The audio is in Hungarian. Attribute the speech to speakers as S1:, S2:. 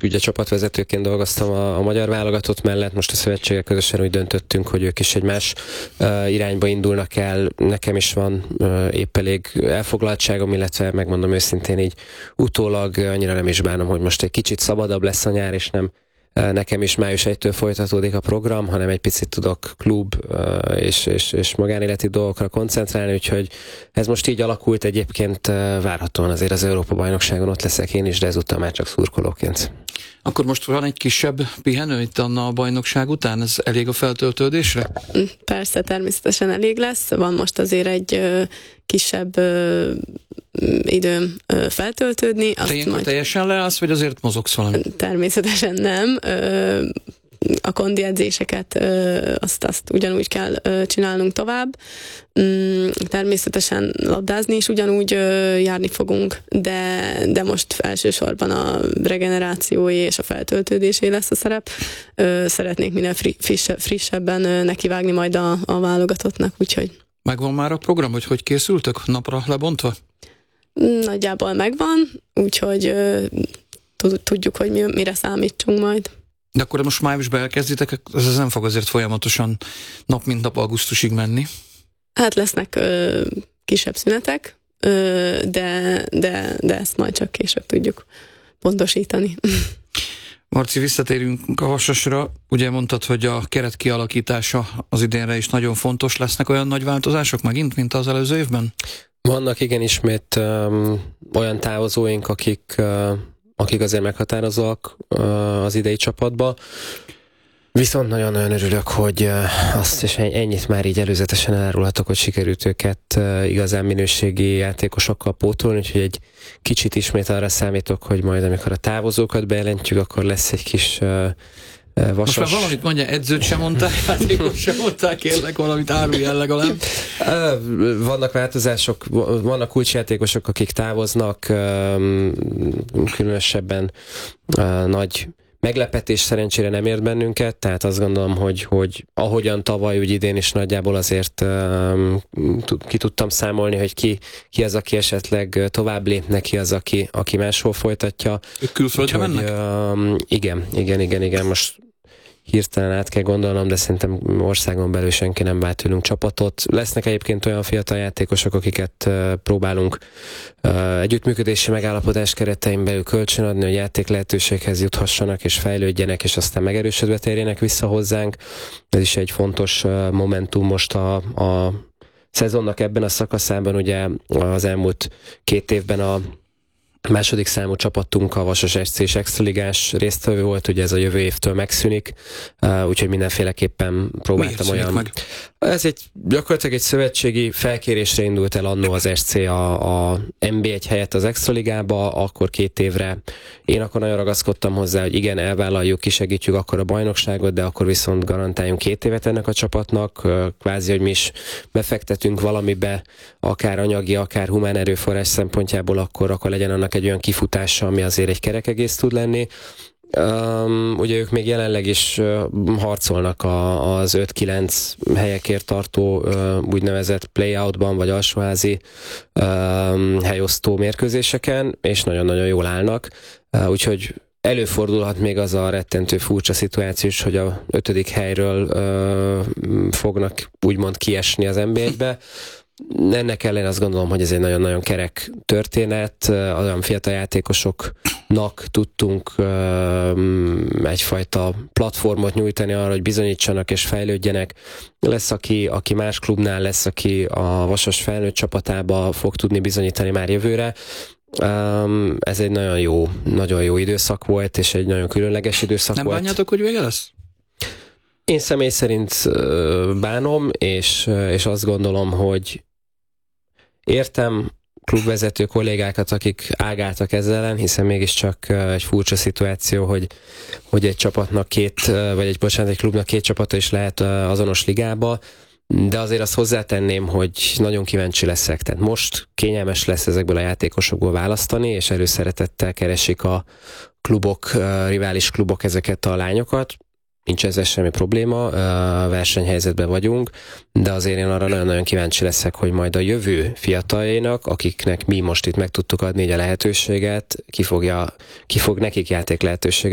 S1: ugye csapatvezetőként dolgoztam a magyar válogatott mellett, most a szövetségek közösen úgy döntöttünk, hogy ők is egy más irányba indulnak el. Nekem is van épp elég elfoglaltságom, illetve megmondom őszintén így utólag annyira nem is bánom, hogy most egy kicsit szabadabb lesz a nyár, és nem nekem is május 1-től folytatódik a program, hanem egy picit tudok klub és magánéleti dolgokra koncentrálni, úgyhogy ez most így alakult. Egyébként várhatóan azért az Európa-bajnokságon ott leszek én is, de ezúttal már csak szurkolóként.
S2: Akkor most van egy kisebb pihenő itt a bajnokság után? Ez elég a feltöltődésre?
S3: Persze, természetesen elég lesz. Van most azért egy kisebb időm feltöltődni.
S2: Te ilyenkor teljesen leállsz, vagy azért mozogsz valami?
S3: Természetesen nem. A kondi edzéseket azt ugyanúgy kell csinálnunk tovább. Természetesen labdázni is ugyanúgy járni fogunk, de most elsősorban a regenerációi és a feltöltődésé lesz a szerep. Szeretnék minél frissebben nekivágni majd a válogatottnak, úgyhogy.
S2: Megvan már a program, hogy készültök napra lebontva?
S3: Nagyjából megvan, úgyhogy tudjuk, hogy mire számítsunk majd.
S2: De akkor most májusban elkezditek, ez nem fog azért folyamatosan nap mint nap augusztusig menni?
S3: Hát lesznek kisebb szünetek, de ezt majd csak később tudjuk pontosítani.
S2: Marci, visszatérünk a Vasasra. Ugye mondtad, hogy a keret kialakítása az idénre is nagyon fontos. Lesznek olyan nagy változások megint, mint az előző évben?
S1: Vannak igen ismét olyan távozóink, akik azért meghatározóak az idei csapatba. Viszont nagyon-nagyon örülök, hogy azt és ennyit már így előzetesen elárulhatok, hogy sikerült őket igazán minőségi játékosokkal pótolni, úgyhogy egy kicsit ismét arra számítok, hogy majd amikor a távozókat bejelentjük, akkor lesz egy kis Vasas.
S2: Most már valamit mondja, edzőt sem mondták, játékot sem mondták, kérlek valamit árulj el legalább.
S1: Vannak változások, vannak kulcsjátékosok, akik távoznak, különösebben nagy meglepetés szerencsére nem ért bennünket, tehát azt gondolom, hogy ahogyan tavaly, úgy idén is nagyjából azért ki tudtam számolni, hogy ki az, aki esetleg tovább lépne, ki az, aki máshol folytatja.
S2: Ők külföldre mennek?
S1: Igen, most hirtelen át kell gondolnom, de szerintem országon belül senki nem vált tőlünk csapatot. Lesznek egyébként olyan fiatal játékosok, akiket próbálunk együttműködési megállapodás keretein belül kölcsönadni, hogy játék lehetőséghez juthassanak és fejlődjenek, és aztán megerősödve térjenek vissza hozzánk. Ez is egy fontos momentum most a szezonnak ebben a szakaszában. Ugye az elmúlt 2 évben a második számú csapatunk a Vasas SC és extraligás résztvevő volt, ugye ez a jövő évtől megszűnik, úgyhogy mindenféleképpen próbáltam olyan. Ez gyakorlatilag egy szövetségi felkérésre indult el annó az SC a NB1 helyett az extraligába, akkor 2 évre. Én akkor nagyon ragaszkodtam hozzá, hogy igen, elvállaljuk, kisegítjük akkor a bajnokságot, de akkor viszont garantáljunk 2 évet ennek a csapatnak, kvázi, hogy mi is befektetünk valamibe, akár anyagi, akár humán erőforrás szempontjából, akkor legyen annak egy olyan kifutása, ami azért egy kerek egész tud lenni. Ugye ők még jelenleg is harcolnak az 5-9 helyekért tartó úgynevezett playoutban, vagy alsóházi helyosztó mérkőzéseken, és nagyon-nagyon jól állnak. Úgyhogy előfordulhat még az a rettentő furcsa szituáció is, hogy a 5. helyről fognak úgymond kiesni az NB1-be. Ennek ellen azt gondolom, hogy ez egy nagyon-nagyon kerek történet, olyan fiatal játékosoknak tudtunk egyfajta platformot nyújtani arra, hogy bizonyítsanak és fejlődjenek. Lesz, aki más klubnál lesz, aki a Vasas felnőtt csapatába fog tudni bizonyítani már jövőre. Ez egy nagyon jó időszak volt, és egy nagyon különleges időszak volt.
S2: Nem bánjátok, hogy vége lesz?
S1: Én személy szerint bánom, és azt gondolom, hogy értem klubvezető kollégákat, akik ágáltak ezzel ellen, hiszen mégiscsak egy furcsa szituáció, hogy egy csapatnak egy klubnak 2 csapata is lehet azonos ligába, de azért azt hozzátenném, hogy nagyon kíváncsi leszek. Tehát most kényelmes lesz ezekből a játékosokból választani, és előszeretettel keresik a klubok, rivális klubok ezeket a lányokat. Nincs ezzel semmi probléma, versenyhelyzetben vagyunk, de azért én arra nagyon-nagyon kíváncsi leszek, hogy majd a jövő fiataljainak, akiknek mi most itt meg tudtuk adni a lehetőséget, ki fog nekik játék lehetőséget